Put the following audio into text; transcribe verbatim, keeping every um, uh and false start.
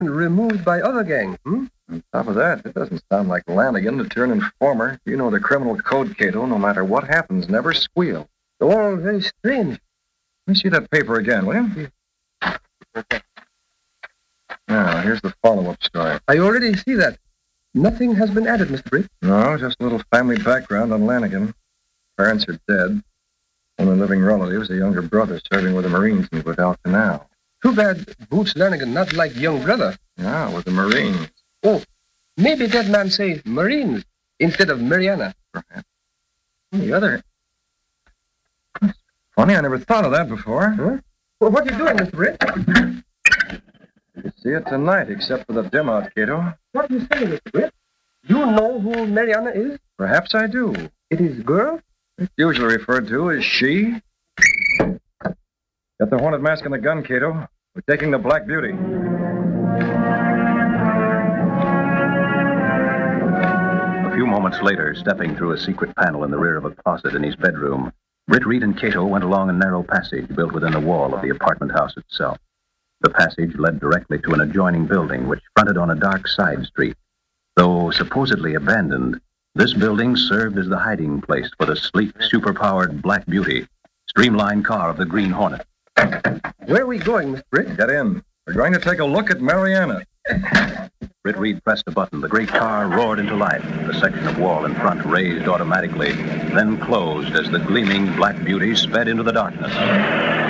removed by other gangs, hmm? On top of that, it doesn't sound like Lanigan to turn informer. You know the criminal code, Cato. No matter what happens, never squeal. All very strange. Let me see that paper again, will you? Now, here's the follow-up story. I already see that. Nothing has been added, Mister Britt. No, just a little family background on Lanigan. Parents are dead. Only living relatives, a younger brother serving with the Marines in Guadalcanal. Too bad Boots Lanigan not like young brother. Yeah, with the Marines. Oh, maybe that man say Marines instead of Mariana. Perhaps. The other... Funny, I never thought of that before. Huh? Well, what are you doing, Mister Britt? You see it tonight, except for the dim-out, Cato. What are you saying, Mister Britt? You know who Mariana is? Perhaps I do. It is girl? It's usually referred to as she. Got the Hornet mask and the gun, Cato. We're taking the Black Beauty. A few moments later, stepping through a secret panel in the rear of a closet in his bedroom, Britt Reed and Cato went along a narrow passage built within the wall of the apartment house itself. The passage led directly to an adjoining building which fronted on a dark side street. Though supposedly abandoned, this building served as the hiding place for the sleek, superpowered Black Beauty, streamlined car of the Green Hornet. Where are we going, Mister Britt? Get in. We're going to take a look at Mariana. Britt Reed pressed a button. The great car roared into life. The section of wall in front raised automatically, then closed as the gleaming Black Beauty sped into the darkness.